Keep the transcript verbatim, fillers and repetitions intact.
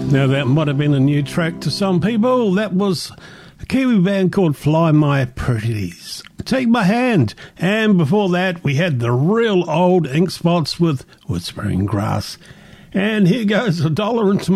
Now, that might have been a new track to some people. That was a Kiwi band called Fly My Pretties. Take My Hand. And before that, we had the real old Ink Spots with Whispering Grass. And here goes a dollar into